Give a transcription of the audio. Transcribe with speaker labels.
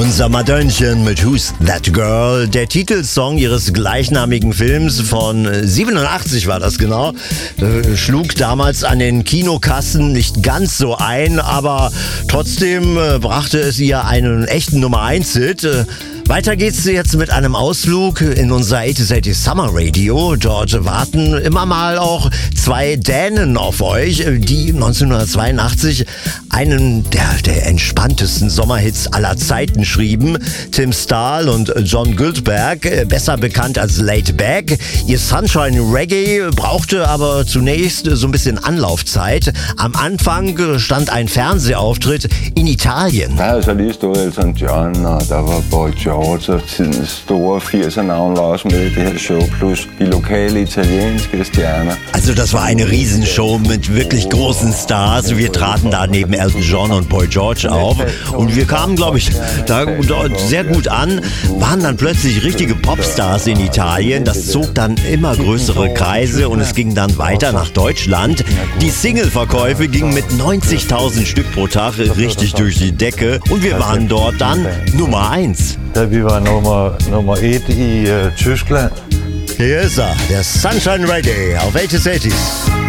Speaker 1: Unser Madonnchen mit Who's That Girl, der Titelsong ihres gleichnamigen Films von 87 war das genau, schlug damals an den Kinokassen nicht ganz so ein, aber trotzdem brachte es ihr einen echten Nummer 1 Hit. Weiter geht's jetzt mit einem Ausflug in unser 80s Summer Radio. Dort warten immer mal auch zwei Dänen auf euch, die 1982 einen der entspanntesten Sommerhits aller Zeiten schrieben. Tim Stahl und John Guldberg, besser bekannt als Laid Back. Ihr Sunshine Reggae brauchte aber zunächst so ein bisschen Anlaufzeit. Am Anfang stand ein Fernsehauftritt in Italien.
Speaker 2: Der havde så lige stået Elton John, og der var Boy George, og tidens store 80'er-navn var også med i det her show, plus die lokale italienske stjerner.
Speaker 1: Also das war eine Riesenshow mit wirklich großen Stars. Wir traten da neben Elton John und Boy George auf und wir kamen, glaube ich, da sehr gut an, waren dann plötzlich richtige Popstars in Italien. Das zog dann immer größere Kreise und es ging dann weiter nach Deutschland. Die Singleverkäufe gingen mit 90.000 Stück pro Tag richtig durch die Decke und wir waren dort dann Nummer 1.
Speaker 3: Vi var nummer 1 i Tyskland.
Speaker 1: Hier ist er, der Sunshine Reggae auf 80s.